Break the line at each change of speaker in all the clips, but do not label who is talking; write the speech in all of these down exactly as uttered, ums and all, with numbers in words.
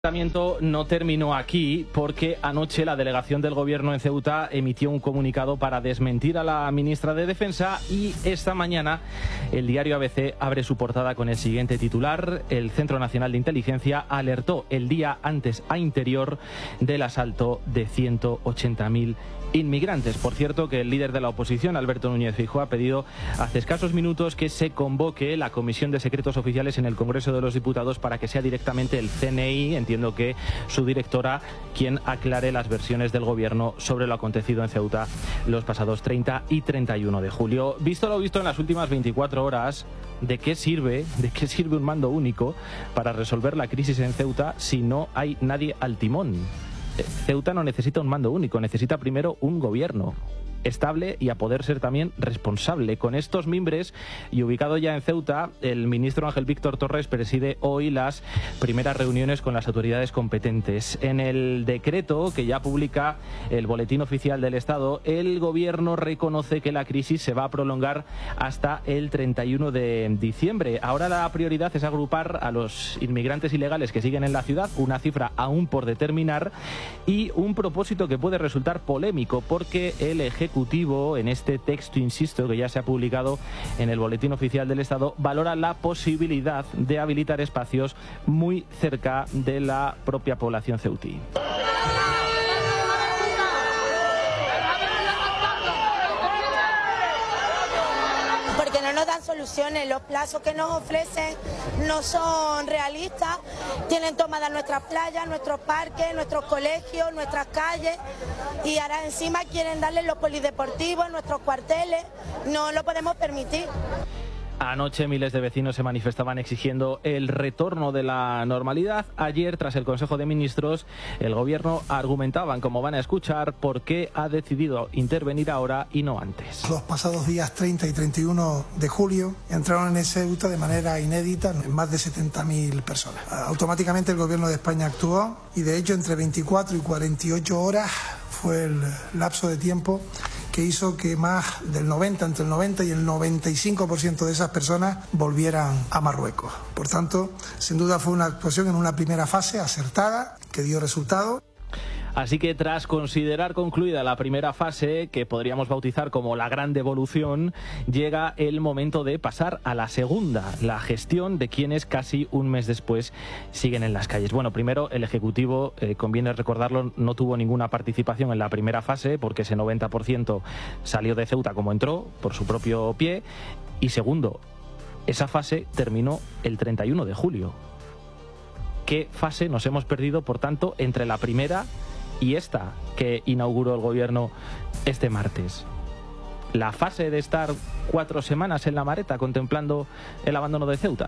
El enfrentamiento no terminó aquí porque anoche la delegación del gobierno en Ceuta emitió un comunicado para desmentir a la ministra de Defensa y esta mañana el diario A B C abre su portada con el siguiente titular: el Centro Nacional de Inteligencia alertó el día antes a Interior del asalto de ciento ochenta mil inmigrantes. Por cierto, que el líder de la oposición, Alberto Núñez Feijóo, ha pedido hace escasos minutos que se convoque la Comisión de Secretos Oficiales en el Congreso de los Diputados para que sea directamente el C N I, entiendo que su directora, quien aclare las versiones del gobierno sobre lo acontecido en Ceuta los pasados treinta y treinta y uno de julio. Visto lo visto en las últimas veinticuatro horas, ¿de qué sirve, de qué sirve un mando único para resolver la crisis en Ceuta si no hay nadie al timón? Ceuta no necesita un mando único, necesita primero un gobierno estable y a poder ser también responsable. Con estos mimbres y ubicado ya en Ceuta, el ministro Ángel Víctor Torres preside hoy las primeras reuniones con las autoridades competentes. En el decreto que ya publica el Boletín Oficial del Estado, el gobierno reconoce que la crisis se va a prolongar hasta el treinta y uno de diciembre. Ahora la prioridad es agrupar a los inmigrantes ilegales que siguen en la ciudad, una cifra aún por determinar, y un propósito que puede resultar polémico porque el Ejecutivo Ejecutivo, en este texto, insisto, que ya se ha publicado en el Boletín Oficial del Estado, valora la posibilidad de habilitar espacios muy cerca de la propia población ceutí.
Porque no nos dan soluciones, los plazos que nos ofrecen no son realistas, tienen tomadas nuestras playas, nuestros parques, nuestros colegios, nuestras calles, y ahora encima quieren darle los polideportivos, nuestros cuarteles, no lo podemos permitir.
Anoche miles de vecinos se manifestaban exigiendo el retorno de la normalidad. Ayer, tras el Consejo de Ministros, el gobierno argumentaban, como van a escuchar, por qué ha decidido intervenir ahora y no antes.
Los pasados días treinta y treinta y uno de julio entraron en Ceuta de manera inédita más de setenta mil personas. Automáticamente el gobierno de España actuó y, de hecho, entre veinticuatro y cuarenta y ocho horas fue el lapso de tiempo que hizo que más del noventa, entre el noventa y el noventa y cinco por ciento de esas personas volvieran a Marruecos. Por tanto, sin duda fue una actuación en una primera fase acertada, que dio resultado.
Así que tras considerar concluida la primera fase, que podríamos bautizar como la gran devolución, llega el momento de pasar a la segunda, la gestión de quienes casi un mes después siguen en las calles. Bueno, primero, el Ejecutivo, eh, conviene recordarlo, no tuvo ninguna participación en la primera fase porque ese noventa por ciento salió de Ceuta como entró, por su propio pie. Y segundo, esa fase terminó el treinta y uno de julio. ¿Qué fase nos hemos perdido, por tanto, entre la primera y esta que inauguró el gobierno este martes? La fase de estar cuatro semanas en la mareta contemplando el abandono de Ceuta.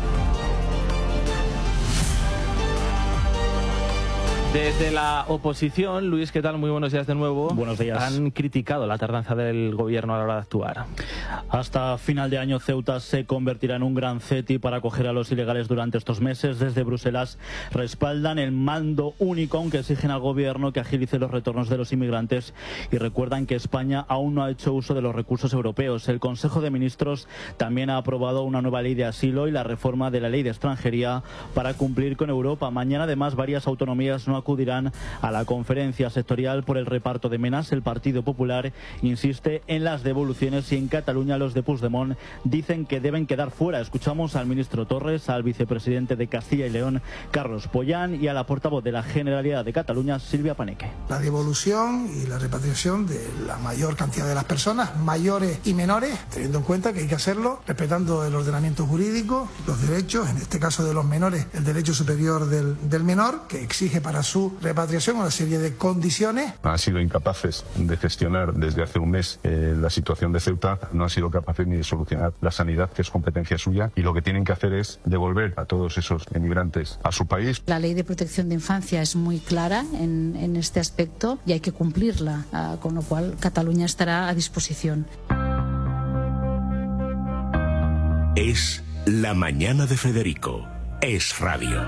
Desde la oposición, Luis, ¿qué tal? Muy buenos días de nuevo.
Buenos días.
Han criticado la tardanza del gobierno a la hora de actuar.
Hasta final de año, Ceuta se convertirá en un gran ceti para acoger a los ilegales durante estos meses. Desde Bruselas respaldan el mando único, aunque exigen al gobierno que agilice los retornos de los inmigrantes y recuerdan que España aún no ha hecho uso de los recursos europeos. El Consejo de Ministros también ha aprobado una nueva ley de asilo y la reforma de la ley de extranjería para cumplir con Europa. Mañana, además, varias autonomías no acudirán a la conferencia sectorial por el reparto de menas. El Partido Popular insiste en las devoluciones y en Cataluña los de Puigdemont dicen que deben quedar fuera. Escuchamos al ministro Torres, al vicepresidente de Castilla y León, Carlos Pollán, y a la portavoz de la Generalidad de Cataluña, Silvia Paneque.
La devolución y la repatriación de la mayor cantidad de las personas, mayores y menores, teniendo en cuenta que hay que hacerlo respetando el ordenamiento jurídico, los derechos, en este caso de los menores, el derecho superior del, del menor, que exige para su repatriación una serie de condiciones.
Han sido incapaces de gestionar desde hace un mes eh, la situación de Ceuta, no han sido capaces ni de solucionar la sanidad, que es competencia suya, y lo que tienen que hacer es devolver a todos esos emigrantes a su país.
La ley de protección de infancia es muy clara en, en este aspecto y hay que cumplirla, uh, con lo cual Cataluña estará a disposición.
Es la mañana de Federico. Es radio.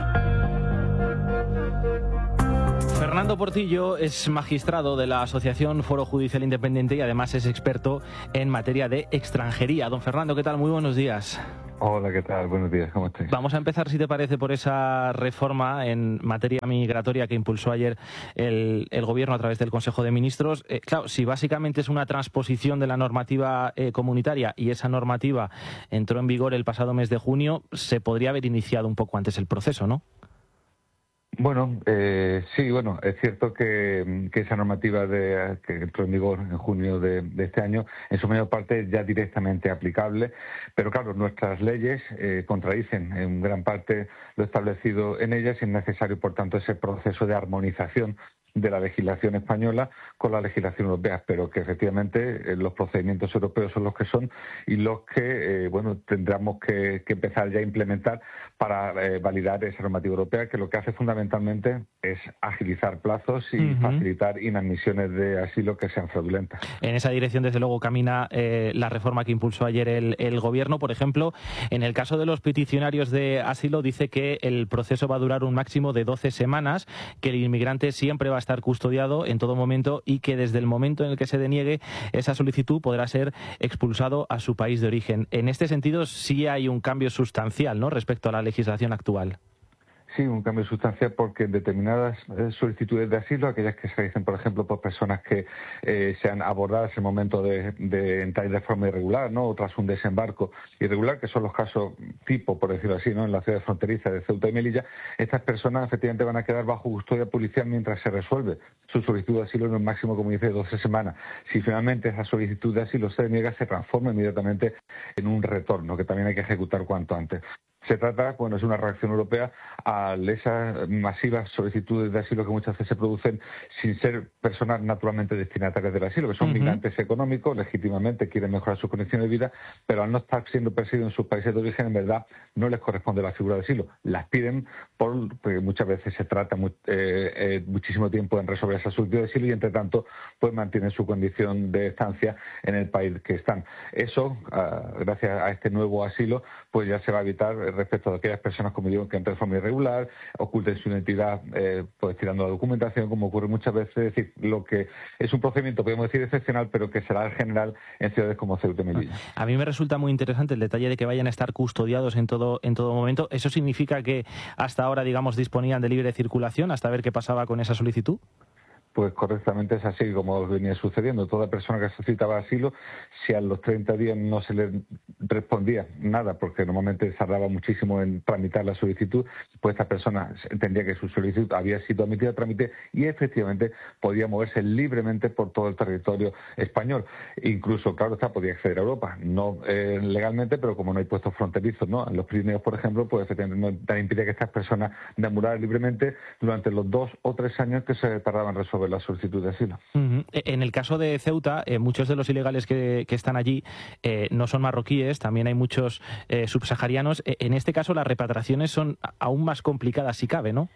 Fernando Portillo es magistrado de la Asociación Foro Judicial Independiente y además es experto en materia de extranjería. Don Fernando, ¿qué tal? Muy buenos días.
Hola, ¿qué tal? Buenos días, ¿cómo estáis?
Vamos a empezar, si te parece, por esa reforma en materia migratoria que impulsó ayer el, el Gobierno a través del Consejo de Ministros. Eh, claro, si básicamente es una transposición de la normativa eh, comunitaria y esa normativa entró en vigor el pasado mes de junio, se podría haber iniciado un poco antes el proceso, ¿no?
Bueno, eh, sí, bueno, es cierto que, que esa normativa de, que entró en vigor en junio de, de este año, en su mayor parte es ya directamente aplicable, pero claro, nuestras leyes eh, contradicen en gran parte lo establecido en ellas y es necesario, por tanto, ese proceso de armonización de la legislación española con la legislación europea, pero que efectivamente eh, los procedimientos europeos son los que son y los que eh, bueno tendremos que, que empezar ya a implementar para eh, validar esa normativa europea, que lo que hace fundamentalmente es agilizar plazos y uh-huh. facilitar inadmisiones de asilo que sean fraudulentas.
En esa dirección, desde luego, camina eh, la reforma que impulsó ayer el, el Gobierno. Por ejemplo, en el caso de los peticionarios de asilo, dice que el proceso va a durar un máximo de doce semanas, que el inmigrante siempre va a estar custodiado en todo momento y que desde el momento en el que se deniegue esa solicitud podrá ser expulsado a su país de origen. En este sentido, sí hay un cambio sustancial, ¿no?, respecto a la legislación actual.
Sí, un cambio sustancial porque en determinadas eh, solicitudes de asilo, aquellas que se realicen, por ejemplo, por personas que eh, sean abordadas en el momento de, de entrar de forma irregular, ¿no?, o tras un desembarco irregular, que son los casos tipo, por decirlo así, ¿no?, en la ciudad fronteriza de Ceuta y Melilla, estas personas efectivamente van a quedar bajo custodia policial mientras se resuelve su solicitud de asilo en un máximo, como dice, de doce semanas. Si finalmente esa solicitud de asilo se deniega, se transforma inmediatamente en un retorno, que también hay que ejecutar cuanto antes. Se trata, bueno, es una reacción europea a esas masivas solicitudes de asilo que muchas veces se producen sin ser personas naturalmente destinatarias del asilo, que son uh-huh. migrantes económicos, legítimamente quieren mejorar sus condiciones de vida, pero al no estar siendo perseguidos en sus países de origen, en verdad no les corresponde la figura de asilo. Las piden por, porque muchas veces se trata muy, eh, eh, muchísimo tiempo en resolver esa solicitud de asilo y, entre tanto, pues mantienen su condición de estancia en el país que están. Eso, uh, gracias a este nuevo asilo, pues ya se va a evitar respecto a aquellas personas, como digo, que entran de forma irregular, oculten su identidad eh, pues tirando la documentación, como ocurre muchas veces. Es decir, lo que es un procedimiento, podemos decir, excepcional, pero que será el general en ciudades como Ceuta y Melilla.
A mí me resulta muy interesante el detalle de que vayan a estar custodiados en todo, en todo momento. ¿Eso significa que hasta ahora, digamos, disponían de libre circulación hasta ver qué pasaba con esa solicitud?
Pues correctamente es así como venía sucediendo. Toda persona que solicitaba asilo, si a los treinta días no se le respondía nada, porque normalmente tardaba muchísimo en tramitar la solicitud, pues esta persona entendía que su solicitud había sido admitida a trámite y efectivamente podía moverse libremente por todo el territorio español. Incluso, claro está, podía acceder a Europa, no eh, legalmente, pero como no hay puestos fronterizos, ¿no?, en los Pirineos, por ejemplo, pues efectivamente no impide que estas personas deambularan libremente durante los dos o tres años que se tardaban en resolver la solicitud de asilo.
Uh-huh. En el caso de Ceuta, eh, muchos de los ilegales que, que están allí eh, no son marroquíes, también hay muchos eh, subsaharianos. Eh, en este caso las repatriaciones son aún más complicadas si cabe, ¿no?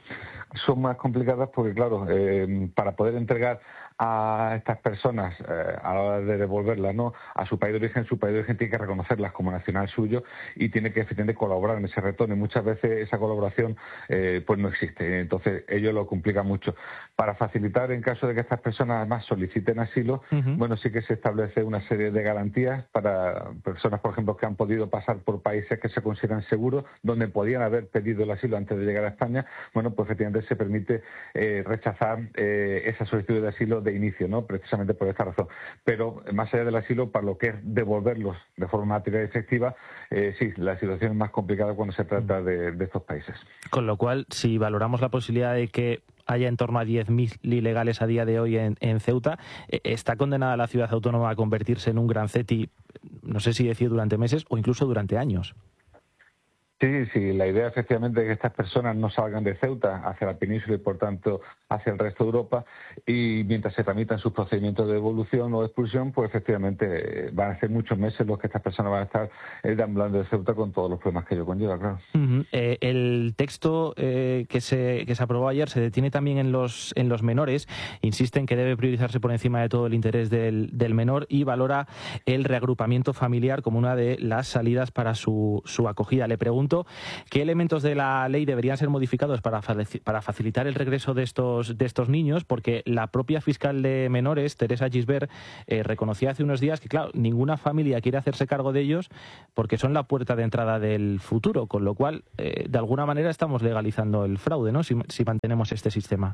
Son más complicadas porque, claro, eh, para poder entregar a estas personas eh, a la hora de devolverlas, ¿no?, a su país de origen, su país de origen tiene que reconocerlas como nacional suyo y tiene que efectivamente colaborar en ese retorno. Y muchas veces esa colaboración eh, pues no existe. Entonces ello lo complica mucho. Para facilitar, en caso de que estas personas además soliciten asilo, uh-huh. bueno, sí que se establece una serie de garantías para personas, por ejemplo, que han podido pasar por países que se consideran seguros, donde podían haber pedido el asilo antes de llegar a España. Bueno, pues efectivamente se permite eh, rechazar eh, esa solicitud de asilo de inicio, ¿no?, precisamente por esta razón. Pero más allá del asilo, para lo que es devolverlos de forma material y efectiva, eh, sí, la situación es más complicada cuando se trata de, de estos países.
Con lo cual, si valoramos la posibilidad de que haya en torno a diez mil ilegales a día de hoy en, en Ceuta, eh, ¿está condenada la ciudad autónoma a convertirse en un gran ceti, no sé si decir durante meses o incluso durante años?
Sí, sí, la idea efectivamente es que estas personas no salgan de Ceuta hacia la península y por tanto hacia el resto de Europa, y mientras se tramitan sus procedimientos de devolución o de expulsión, pues efectivamente van a ser muchos meses los que estas personas van a estar eh, deambulando de Ceuta con todos los problemas que ello conlleva, claro.
Uh-huh. Eh, el texto eh, que se que se aprobó ayer se detiene también en los en los menores, insiste en que debe priorizarse por encima de todo el interés del, del menor y valora el reagrupamiento familiar como una de las salidas para su, su acogida. Le pregunto pregunto qué elementos de la ley deberían ser modificados para, para facilitar el regreso de estos, de estos niños, porque la propia fiscal de menores, Teresa Gisbert, eh, reconocía hace unos días que, claro, ninguna familia quiere hacerse cargo de ellos porque son la puerta de entrada del futuro, con lo cual, eh, de alguna manera, estamos legalizando el fraude, ¿no?, si, si mantenemos este sistema.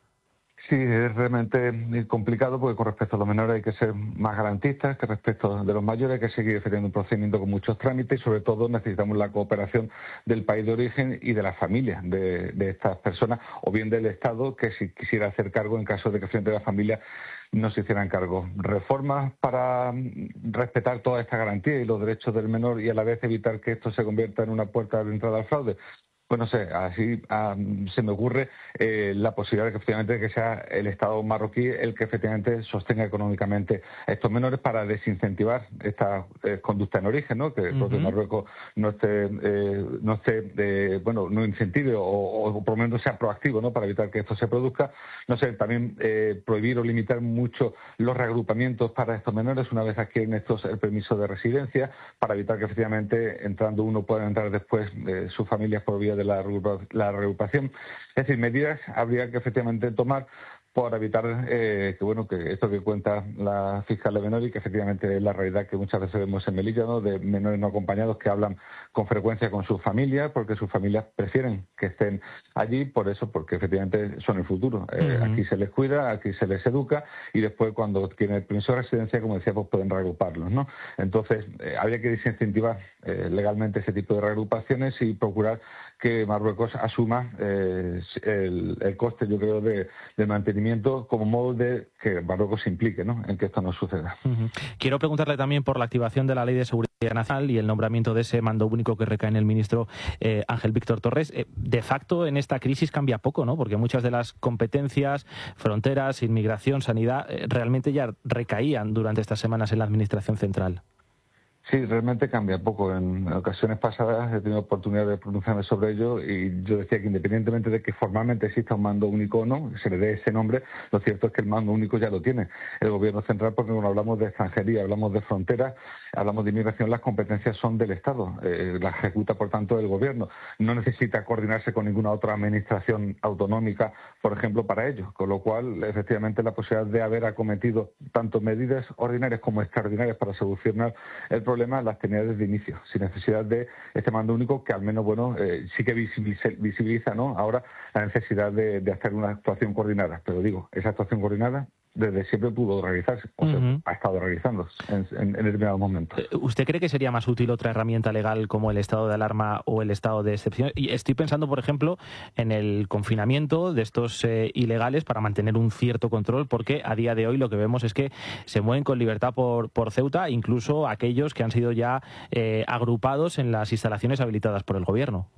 Sí, es realmente complicado porque con respecto a los menores hay que ser más garantistas que respecto de los mayores, hay que seguir teniendo un procedimiento con muchos trámites y sobre todo necesitamos la cooperación del país de origen y de las familias de, de estas personas o bien del Estado que si quisiera hacer cargo en caso de que frente a la familia no se hicieran cargo. Reformas para respetar toda esta garantía y los derechos del menor y a la vez evitar que esto se convierta en una puerta de entrada al fraude. Pues no sé, así um, se me ocurre eh, la posibilidad de que efectivamente que sea el Estado marroquí el que efectivamente sostenga económicamente a estos menores para desincentivar esta eh, conducta en origen, ¿no? Que el propio uh-huh. Marruecos no esté, eh, no esté, eh, bueno, no incentive o, o por lo menos sea proactivo, ¿no? Para evitar que esto se produzca. No sé, también eh, prohibir o limitar mucho los reagrupamientos para estos menores una vez adquieren estos el permiso de residencia para evitar que efectivamente entrando uno puedan entrar después eh, sus familias por vía de la, la reagrupación. Es decir, medidas habría que efectivamente tomar para evitar eh, que bueno que esto que cuenta la fiscal de menores y que efectivamente es la realidad que muchas veces vemos en Melilla, ¿no?, de menores no acompañados que hablan con frecuencia con sus familias porque sus familias prefieren que estén allí por eso, porque efectivamente son el futuro. Eh, uh-huh. Aquí se les cuida, aquí se les educa y después cuando tienen el permiso de residencia, como decía, pues pueden reagruparlos, ¿no? Entonces eh, habría que desincentivar eh, legalmente ese tipo de reagrupaciones y procurar que Marruecos asuma eh, el, el coste, yo creo, de, de mantenimiento como modo de que Marruecos se implique, ¿no?, en que esto no suceda.
Uh-huh. Quiero preguntarle también por la activación de la Ley de Seguridad Nacional y el nombramiento de ese mando único que recae en el ministro eh, Ángel Víctor Torres. Eh, de facto, en esta crisis cambia poco, ¿no?, porque muchas de las competencias, fronteras, inmigración, sanidad, eh, realmente ya recaían durante estas semanas en la Administración Central.
Sí, realmente cambia poco. En ocasiones pasadas he tenido oportunidad de pronunciarme sobre ello y yo decía que independientemente de que formalmente exista un mando único o no, se le dé ese nombre, lo cierto es que el mando único ya lo tiene el Gobierno central porque cuando hablamos de extranjería, hablamos de fronteras, hablamos de inmigración, las competencias son del Estado, eh, las ejecuta por tanto el Gobierno. No necesita coordinarse con ninguna otra administración autonómica, por ejemplo, para ello, con lo cual efectivamente la posibilidad de haber acometido tanto medidas ordinarias como extraordinarias para solucionar el problema las tenía desde el inicio, sin necesidad de este mando único que al menos, bueno, eh, sí que visibiliza, visibiliza, ¿no?, ahora la necesidad de, de hacer una actuación coordinada. Pero digo, esa actuación coordinada desde siempre pudo realizarse, o sea, uh-huh. ha estado realizándose en, en, en determinados momentos.
¿Usted cree que sería más útil otra herramienta legal como el estado de alarma o el estado de excepción? Y estoy pensando, por ejemplo, en el confinamiento de estos eh, ilegales para mantener un cierto control, porque a día de hoy lo que vemos es que se mueven con libertad por, por Ceuta, incluso aquellos que han sido ya eh, agrupados en las instalaciones habilitadas por el Gobierno.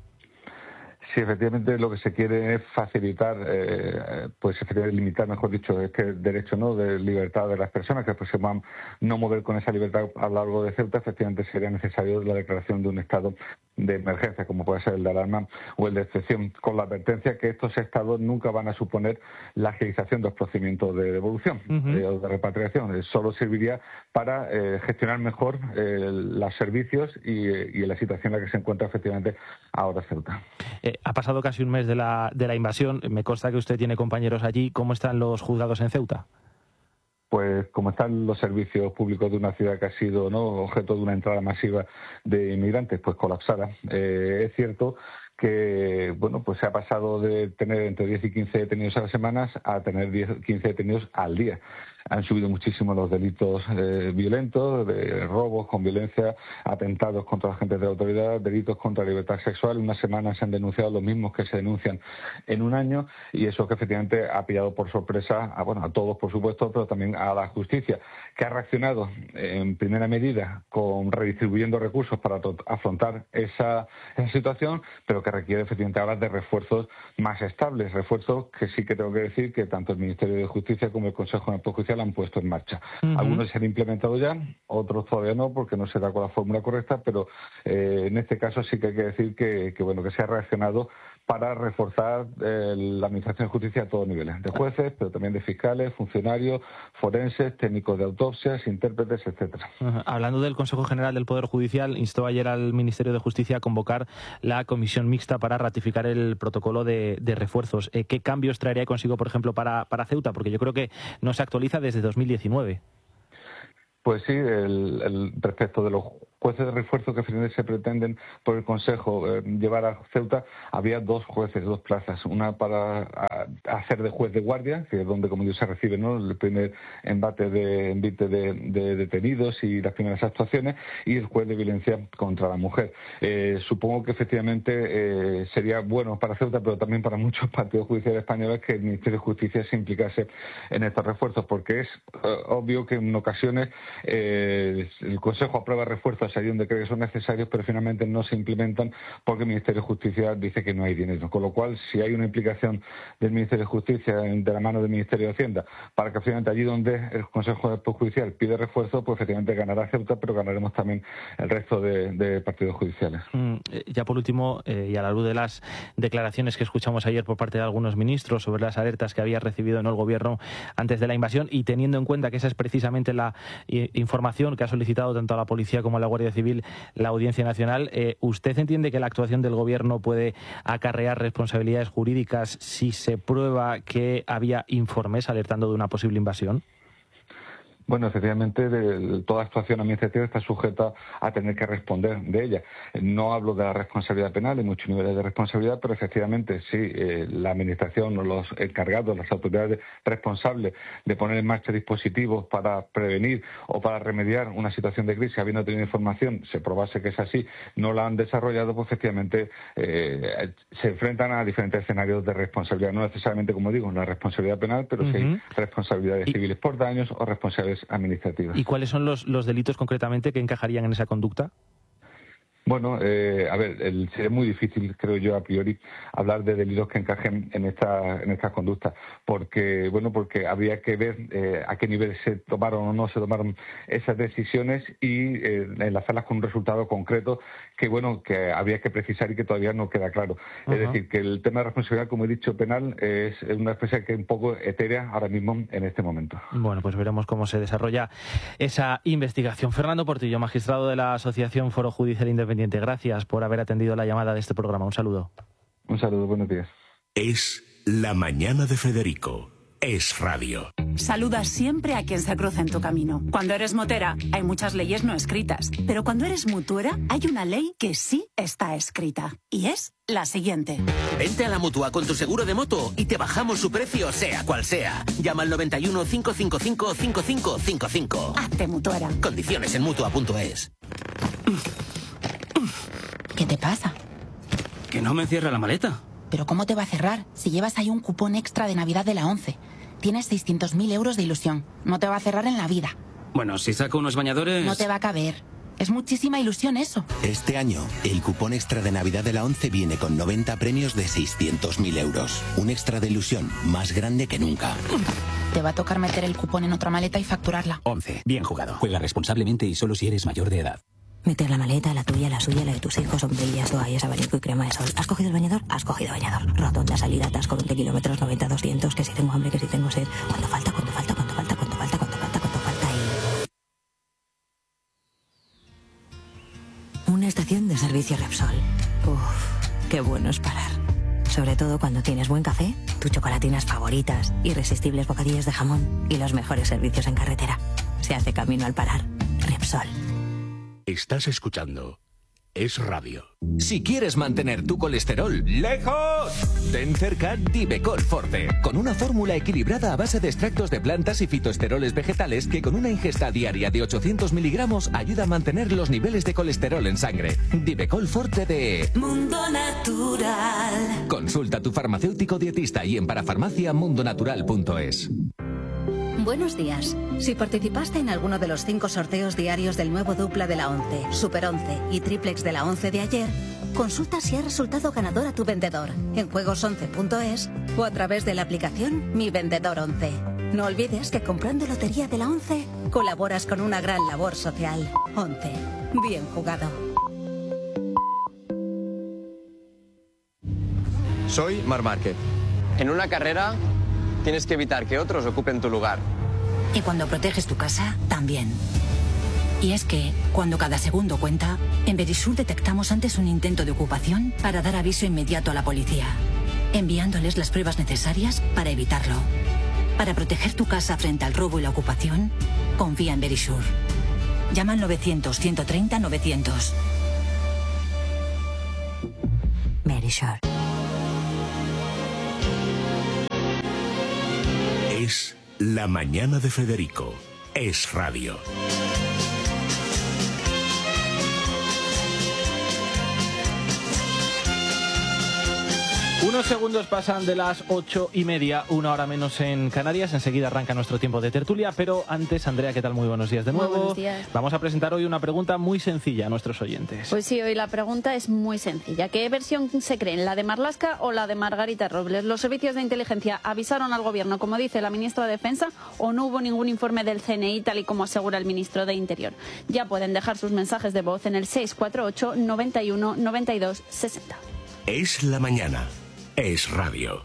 Sí, efectivamente lo que se quiere es facilitar, eh, pues efectivamente limitar, mejor dicho, es que el derecho, ¿no?, de libertad de las personas que pues se van no mover con esa libertad a lo largo de Ceuta. Efectivamente sería necesario la declaración de un estado de emergencia, como puede ser el de alarma o el de excepción, con la advertencia que estos estados nunca van a suponer la agilización de los procedimientos de devolución uh-huh. eh, o de repatriación. Solo serviría para eh, gestionar mejor eh, los servicios y, y la situación en la que se encuentra efectivamente ahora Ceuta.
Eh, ha pasado casi un mes de la, de la invasión. Me consta que usted tiene compañeros allí. ¿Cómo están los juzgados en Ceuta?
Pues como están los servicios públicos de una ciudad que ha sido, ¿no?, objeto de una entrada masiva de inmigrantes, pues colapsada. Eh, es cierto que, bueno, pues se ha pasado de tener entre diez y quince detenidos a las semanas a tener diez o quince detenidos al día. Han subido muchísimo los delitos eh, violentos, de robos con violencia, atentados contra agentes de la autoridad, delitos contra la libertad sexual. En una semana se han denunciado los mismos que se denuncian en un año y eso que efectivamente ha pillado por sorpresa a, bueno, a todos, por supuesto, pero también a la justicia, que ha reaccionado en primera medida con redistribuyendo recursos para afrontar esa, esa situación, pero que requiere efectivamente ahora de refuerzos más estables, refuerzos que sí que tengo que decir que tanto el Ministerio de Justicia como el Consejo Nacional Judicial han puesto en marcha. Uh-huh. Algunos se han implementado ya, otros todavía no, porque no se da con la fórmula correcta, pero eh, en este caso sí que hay que decir que, que bueno que se ha reaccionado para reforzar eh, la administración de justicia a todos niveles, de jueces, pero también de fiscales, funcionarios, forenses, técnicos de autopsias, intérpretes, etcétera.
Uh-huh. Hablando del Consejo General del Poder Judicial, instó ayer al Ministerio de Justicia a convocar la comisión mixta para ratificar el protocolo de, de refuerzos. Eh, ¿Qué cambios traería consigo, por ejemplo, para, para Ceuta? Porque yo creo que no se actualiza desde dos mil diecinueve.
Pues sí, el, el respecto de los jueces de refuerzo que finalmente se pretenden por el Consejo eh, llevar a Ceuta, había dos jueces, dos plazas, una para a, hacer de juez de guardia, que es donde, como Dios, se recibe, ¿no?, el primer embate de, envite de, de detenidos y las primeras actuaciones, y el juez de violencia contra la mujer. Eh, supongo que efectivamente eh, sería bueno para Ceuta, pero también para muchos partidos judiciales españoles, que el Ministerio de Justicia se implicase en estos refuerzos, porque es eh, obvio que en ocasiones eh, el Consejo aprueba refuerzos allí donde cree que son necesarios, pero finalmente no se implementan porque el Ministerio de Justicia dice que no hay dinero. Con lo cual, si hay una implicación del Ministerio de Justicia de la mano del Ministerio de Hacienda para que finalmente allí donde el Consejo Judicial pide refuerzo, pues efectivamente ganará Ceuta, pero ganaremos también el resto de, de partidos judiciales.
Mm, ya por último, eh, y a la luz de las declaraciones que escuchamos ayer por parte de algunos ministros sobre las alertas que había recibido ¿no? el Gobierno antes de la invasión, y teniendo en cuenta que esa es precisamente la eh, información que ha solicitado tanto a la Policía como a la Guardia Civil la Audiencia Nacional, eh, ¿usted entiende que la actuación del Gobierno puede acarrear responsabilidades jurídicas si se prueba que había informes alertando de una posible invasión?
Bueno, efectivamente, de, toda actuación administrativa está sujeta a tener que responder de ella. No hablo de la responsabilidad penal, hay muchos niveles de responsabilidad, pero efectivamente, sí, eh, la Administración o los encargados, las autoridades responsables de poner en marcha dispositivos para prevenir o para remediar una situación de crisis, habiendo tenido información, se probase que es así, no la han desarrollado, pues efectivamente eh, se enfrentan a diferentes escenarios de responsabilidad. No necesariamente, como digo, la responsabilidad penal, pero uh-huh. sí hay responsabilidades civiles por daños o responsabilidades administrativas.
¿Y cuáles son los, los delitos concretamente que encajarían en esa conducta?
Bueno, eh, a ver, el, sería muy difícil, creo yo, a priori, hablar de delitos que encajen en esta en esta conducta, porque bueno, porque habría que ver eh, a qué nivel se tomaron o no se tomaron esas decisiones y eh, enlazarlas con un resultado concreto que bueno, que habría que precisar y que todavía no queda claro. Uh-huh. Es decir, que el tema de responsabilidad, como he dicho, penal, es una especie que es un poco etérea ahora mismo en este momento.
Bueno, pues veremos cómo se desarrolla esa investigación. Fernando Portillo, magistrado de la Asociación Foro Judicial Independiente. Gracias por haber atendido la llamada de este programa. Un saludo.
Un saludo, buenos días.
Es La Mañana de Federico. Es Radio.
Saluda siempre a quien se cruza en tu camino. Cuando eres motera, hay muchas leyes no escritas. Pero cuando eres mutuera, hay una ley que sí está escrita. Y es la siguiente.
Vente a la Mutua con tu seguro de moto y te bajamos su precio, sea cual sea. Llama al noventa y uno, cinco cinco cinco, cinco cinco cinco cinco.
Hazte mutuera.
Condiciones en mutua punto es.
¿Qué te pasa?
Que no me cierra la maleta.
¿Pero cómo te va a cerrar? Si llevas ahí un cupón extra de Navidad de la ONCE. Tienes seiscientos mil euros de ilusión. No te va a cerrar en la vida.
Bueno, si saco unos bañadores...
No te va a caber. Es muchísima ilusión eso.
Este año, el cupón extra de Navidad de la ONCE viene con noventa premios de seiscientos mil euros. Un extra de ilusión más grande que nunca.
Te va a tocar meter el cupón en otra maleta y facturarla.
ONCE. Bien jugado. Juega responsablemente y solo si eres mayor de edad.
Meter la maleta, la tuya, la suya, la de tus hijos, sombrillas, toallas, abanico y crema de sol. ¿Has cogido el bañador? Has cogido bañador. Rotonda, salida, atasco, veinte kilómetros, noventa, doscientos, que si tengo hambre, que si tengo sed. ¿Cuánto falta? ¿Cuánto falta? ¿Cuánto falta? ¿Cuánto falta? ¿Cuánto falta? ¿Cuánto falta? Y... Una estación de servicio Repsol. Uf, qué bueno es parar. Sobre todo cuando tienes buen café, tus chocolatinas favoritas, irresistibles bocadillos de jamón y los mejores servicios en carretera. Se hace camino al parar. Repsol.
Estás escuchando Es Radio.
Si quieres mantener tu colesterol lejos, ten cerca Divecol Forte, con una fórmula equilibrada a base de extractos de plantas y fitoesteroles vegetales que con una ingesta diaria de ochocientos miligramos ayuda a mantener los niveles de colesterol en sangre. Divecol Forte de
Mundo Natural.
Consulta a tu farmacéutico dietista y en parafarmacia mundo natural punto es.
Buenos días. Si participaste en alguno de los cinco sorteos diarios del nuevo dupla de la ONCE, Super once y Triplex de la ONCE de ayer, consulta si ha resultado ganador a tu vendedor en juegos once punto es o a través de la aplicación Mi Vendedor once. No olvides que comprando Lotería de la ONCE colaboras con una gran labor social. ONCE. Bien jugado.
Soy Marc Márquez. En una carrera tienes que evitar que otros ocupen tu lugar.
Y cuando proteges tu casa, también. Y es que, cuando cada segundo cuenta, en Verisur detectamos antes un intento de ocupación para dar aviso inmediato a la policía, enviándoles las pruebas necesarias para evitarlo. Para proteger tu casa frente al robo y la ocupación, confía en Verisur. Llama al novecientos, ciento treinta, novecientos. Verisur.
Es La Mañana de Federico. Es radio.
Unos segundos pasan de las ocho y media, una hora menos en Canarias. Enseguida arranca nuestro tiempo de tertulia, pero antes, Andrea, ¿qué tal? Muy buenos días de nuevo.
Muy buenos días.
Vamos a presentar hoy una pregunta muy sencilla a nuestros oyentes.
Pues sí, hoy la pregunta es muy sencilla. ¿Qué versión se creen, la de Marlaska o la de Margarita Robles? ¿Los servicios de inteligencia avisaron al gobierno, como dice la ministra de Defensa, o no hubo ningún informe del C N I, tal y como asegura el ministro de Interior? Ya pueden dejar sus mensajes de voz en el seis cuatro ocho, noventa y uno, noventa y dos, sesenta.
Es la mañana. Es radio.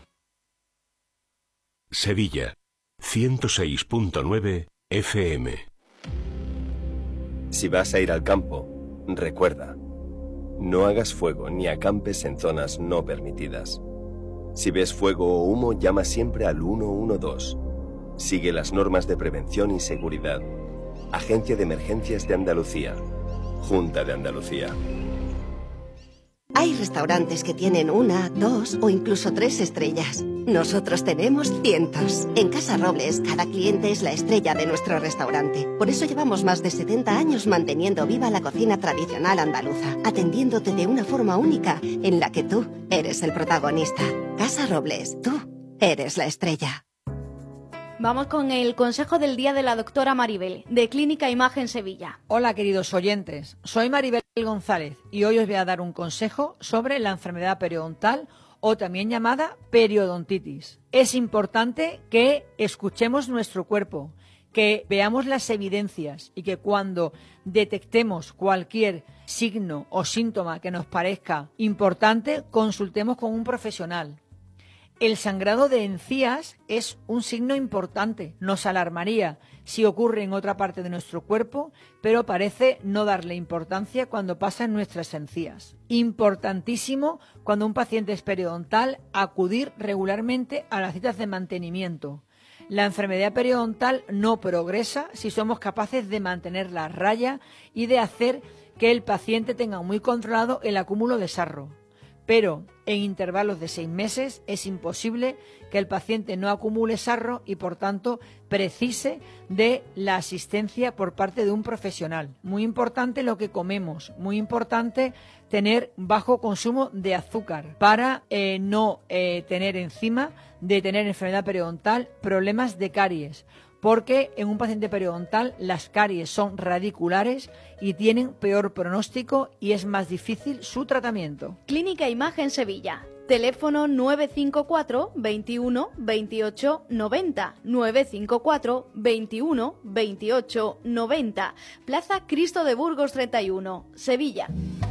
Sevilla, ciento seis punto nueve F M.
Si vas a ir al campo, recuerda, no hagas fuego ni acampes en zonas no permitidas. Si ves fuego o humo, llama siempre al uno uno dos. Sigue las normas de prevención y seguridad. Agencia de Emergencias de Andalucía. Junta de Andalucía.
Hay restaurantes que tienen una, dos o incluso tres estrellas. Nosotros tenemos cientos. En Casa Robles, cada cliente es la estrella de nuestro restaurante. Por eso llevamos más de setenta años manteniendo viva la cocina tradicional andaluza, atendiéndote de una forma única en la que tú eres el protagonista. Casa Robles, tú eres la estrella.
Vamos con el consejo del día de la doctora Maribel, de Clínica Imagen Sevilla.
Hola, queridos oyentes. Soy Maribel González y hoy os voy a dar un consejo sobre la enfermedad periodontal o también llamada periodontitis. Es importante que escuchemos nuestro cuerpo, que veamos las evidencias y que cuando detectemos cualquier signo o síntoma que nos parezca importante, consultemos con un profesional. El sangrado de encías es un signo importante, nos alarmaría si ocurre en otra parte de nuestro cuerpo, pero parece no darle importancia cuando pasa en nuestras encías. Importantísimo cuando un paciente es periodontal acudir regularmente a las citas de mantenimiento. La enfermedad periodontal no progresa si somos capaces de mantenerla a raya y de hacer que el paciente tenga muy controlado el acúmulo de sarro. Pero en intervalos de seis meses es imposible que el paciente no acumule sarro y, por tanto, precise de la asistencia por parte de un profesional. Muy importante lo que comemos, muy importante tener bajo consumo de azúcar para eh, no eh, tener encima de tener enfermedad periodontal problemas de caries. Porque en un paciente periodontal las caries son radiculares y tienen peor pronóstico y es más difícil su tratamiento.
Clínica Imagen Sevilla. Teléfono nueve cinco cuatro, veintiuno, veintiocho, noventa. nueve cinco cuatro, veintiuno, veintiocho, noventa. Plaza Cristo de Burgos treinta y uno, Sevilla.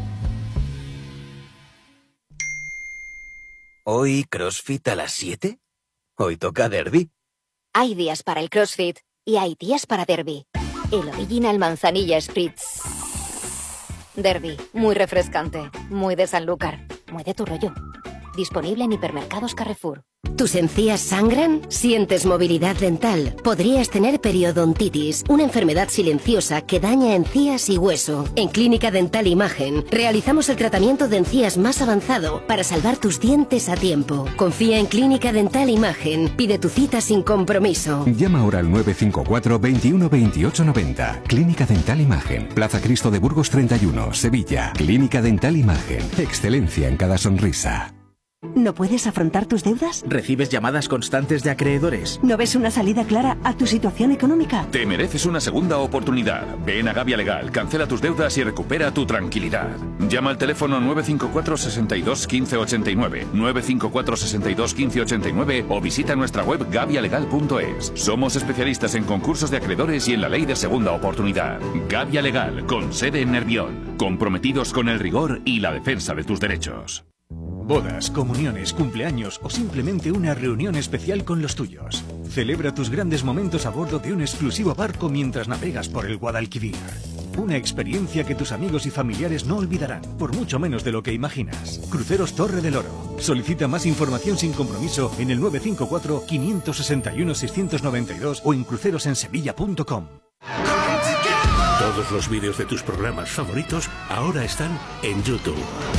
¿Hoy CrossFit a las siete? ¿Hoy toca derbi?
Hay días para el CrossFit y hay días para Derby. El Original Manzanilla Spritz. Derby, muy refrescante, muy de Sanlúcar, muy de tu rollo. Disponible en hipermercados Carrefour.
¿Tus encías sangran? ¿Sientes movilidad dental? Podrías tener periodontitis, una enfermedad silenciosa que daña encías y hueso. En Clínica Dental Imagen realizamos el tratamiento de encías más avanzado para salvar tus dientes a tiempo. Confía en Clínica Dental Imagen. Pide tu cita sin compromiso.
Llama ahora al nueve cinco cuatro, veintiuno, veintiocho, noventa. Clínica Dental Imagen. Plaza Cristo de Burgos treinta y uno, Sevilla. Clínica Dental Imagen. Excelencia en cada sonrisa.
¿No puedes afrontar tus deudas?
¿Recibes llamadas constantes de acreedores?
¿No ves una salida clara a tu situación económica?
Te mereces una segunda oportunidad. Ven a Gavia Legal, cancela tus deudas y recupera tu tranquilidad. Llama al teléfono nueve cinco cuatro, sesenta y dos, quince ochenta y nueve, nueve cinco cuatro, sesenta y dos, quince ochenta y nueve o visita nuestra web gavia legal punto es. Somos especialistas en concursos de acreedores y en la ley de segunda oportunidad. Gavia Legal, con sede en Nervión. Comprometidos con el rigor y la defensa de tus derechos.
Bodas, comuniones, cumpleaños o simplemente una reunión especial con los tuyos. Celebra tus grandes momentos a bordo de un exclusivo barco mientras navegas por el Guadalquivir. Una experiencia que tus amigos y familiares no olvidarán, por mucho menos de lo que imaginas. Cruceros Torre del Oro. Solicita más información sin compromiso en el nueve cinco cuatro, cinco seis uno, seis nueve dos o en crucerosensevilla punto com.
Todos los vídeos de tus programas favoritos ahora están en YouTube.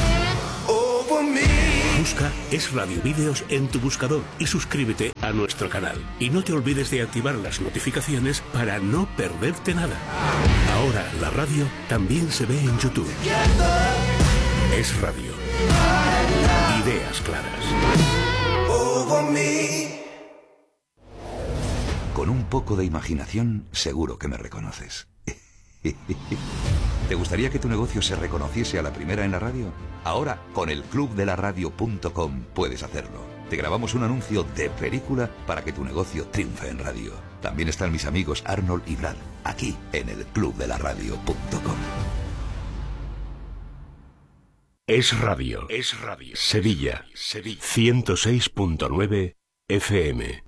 Busca Es Radio Vídeos en tu buscador y suscríbete a nuestro canal. Y no te olvides de activar las notificaciones para no perderte nada. Ahora la radio también se ve en YouTube. Es Radio. Ideas claras.
Con un poco de imaginación, seguro que me reconoces. ¿Te gustaría que tu negocio se reconociese a la primera en la radio? Ahora, con el club de la radio punto com puedes hacerlo. Te grabamos un anuncio de película para que tu negocio triunfe en radio. También están mis amigos Arnold y Brad, aquí en el club de la radio punto com.
Es Radio. Es Radio. Sevilla. Sevilla. ciento seis punto nueve F M.